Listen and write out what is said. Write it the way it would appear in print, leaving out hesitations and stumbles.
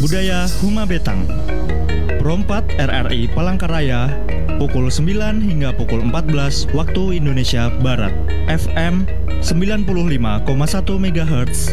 Budaya Huma Betang. Perompat RRI Palangkaraya, pukul 9 hingga pukul 14 waktu Indonesia Barat. FM 95,1 MHz